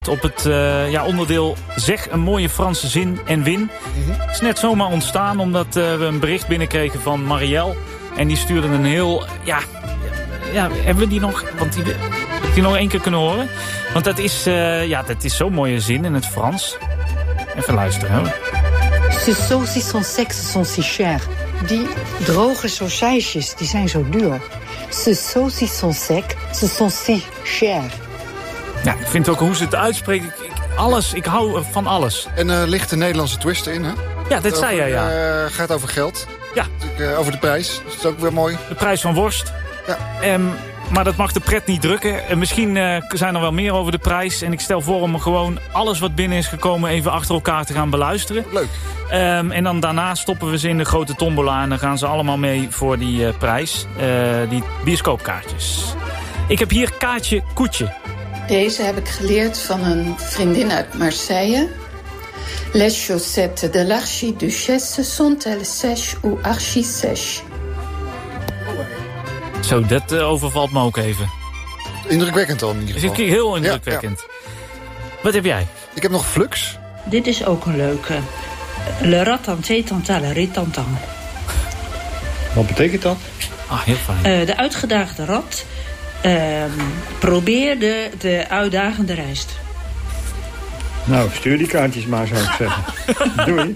Op het onderdeel zeg een mooie Franse zin en win. Het is net zomaar ontstaan omdat we een bericht binnenkregen van Marielle. En die stuurde een heel... hebben we die nog? Want die nog één keer kunnen horen. Want dat is zo'n mooie zin in het Frans. Even luisteren. Hoor. Ces saucissons secs sont si chers. Die droge sausijsjes, die zijn zo duur. Ces saucissons secs, ce sont si chers. Ja, ik vind ook hoe ze het uitspreken. Ik hou van alles. En lichte Nederlandse twist in, hè? Ja, dat zei jij, ja. Gaat over geld. Ja. Over de prijs. Dus dat is ook weer mooi. De prijs van worst. Ja. Maar dat mag de pret niet drukken. Misschien zijn er wel meer over de prijs. En ik stel voor om gewoon alles wat binnen is gekomen even achter elkaar te gaan beluisteren. Leuk. En dan daarna stoppen we ze in de grote tombola. En dan gaan ze allemaal mee voor die prijs. Die bioscoopkaartjes. Ik heb hier Kaatje Koetje. Deze heb ik geleerd van een vriendin uit Marseille. Les chaussettes de l'archiduchesse sont-elles sèches ou archi-sèches? Zo, dat overvalt me ook even. Indrukwekkend dan in ieder geval. Is heel indrukwekkend. Ja. Wat heb jij? Ik heb nog Flux. Dit is ook een leuke. Le ratanté tenta le ritantan. Wat betekent dat? Heel fijn. De uitgedaagde rat probeerde de uitdagende rijst. Nou, stuur die kaartjes maar, zou ik zeggen. Doei.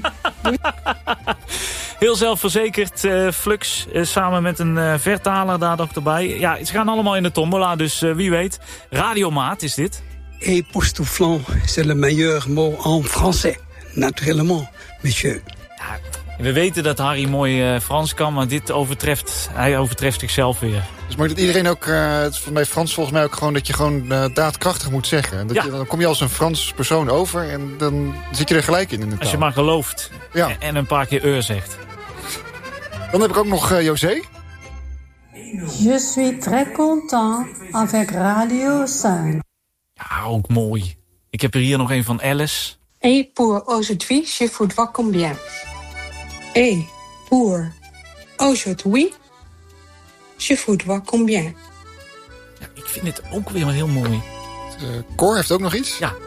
Heel zelfverzekerd, Flux, samen met een vertaler daar nog erbij. Ja, ze gaan allemaal in de tombola, dus wie weet. Radiomaat is dit. Époustouflant, c'est le meilleur mot en français. Naturellement, monsieur. Ja, we weten dat Harry mooi Frans kan, maar hij overtreft zichzelf weer. Dus maar dat iedereen ook, het is bij Frans volgens mij ook gewoon dat je gewoon daadkrachtig moet zeggen. En dat dan kom je als een Frans persoon over en dan zit je er gelijk in de taal. Als je maar gelooft en een paar keer zegt. Dan heb ik ook nog José. Je suis très content avec Radio 5. Ja, ook mooi. Ik heb er hier nog een van Alice. Et pour aujourd'hui, je voudrais combien? Et pour aujourd'hui, je voudrais combien? Ja, ik vind het ook weer heel mooi. Cor heeft ook nog iets? Ja.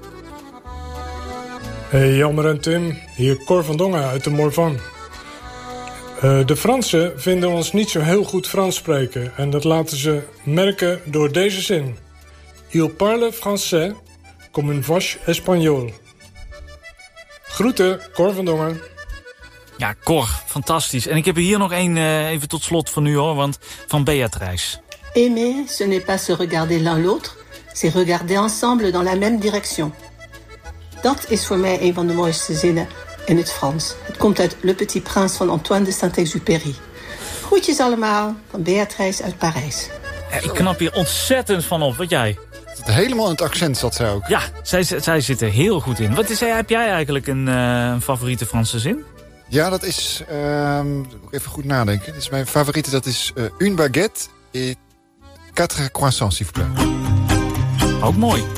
Hey Jelmer en Tim, hier Cor van Dongen uit de Morvan. De Fransen vinden ons niet zo heel goed Frans spreken. En dat laten ze merken door deze zin. Il parle français comme une vache espagnole. Groeten, Cor van Dongen. Ja, Cor, fantastisch. En ik heb er hier nog één even tot slot van nu hoor, want van Beatrice. Aimer, ce n'est pas se regarder l'un l'autre, c'est regarder ensemble dans la même direction. Dat is voor mij een van de mooiste zinnen in het Frans. Het komt uit Le Petit Prince van Antoine de Saint-Exupéry. Groetjes allemaal van Beatrice uit Parijs. Ja, ik knap hier ontzettend van op. Wat jij? Helemaal in het accent zat zij ook. Ja, zij zit er heel goed in. Heb jij eigenlijk een favoriete Franse zin? Ja, dat is... even goed nadenken. Dat is mijn favoriete. Dat is une baguette et 4 croissants, s'il vous plaît. Ook mooi.